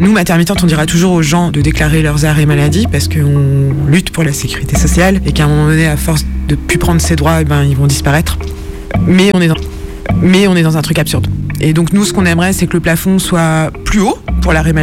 Nous, Matermitante, on dira toujours aux gens de déclarer leurs arrêts maladie parce qu'on lutte pour la sécurité sociale et qu'à un moment donné, à force de ne plus prendre ses droits, ils vont disparaître. Mais on est dans un truc absurde. Et donc nous, ce qu'on aimerait, c'est que le plafond soit plus haut pour l'arrêt maladie.